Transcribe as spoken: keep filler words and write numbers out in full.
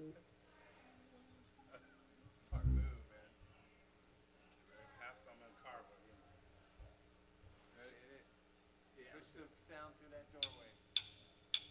Smart move, man. Have some in the car, but you know. Ready? Hit it. Push the sound through that doorway.